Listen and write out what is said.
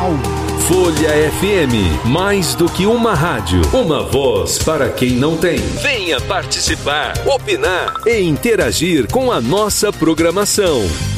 Uau! Folha FM, mais do que uma rádio, uma voz para quem não tem. Venha participar, opinar e interagir com a nossa programação.